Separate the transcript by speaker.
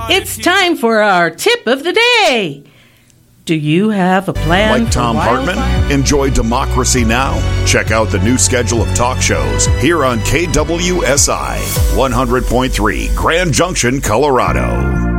Speaker 1: It's time for our tip of the day. Do you have a plan?
Speaker 2: Like Tom
Speaker 1: for
Speaker 2: Hartman?
Speaker 1: wildfire?
Speaker 2: Enjoy Democracy Now! Check out the new schedule of talk shows here on KWSI 100.3 Grand Junction, Colorado.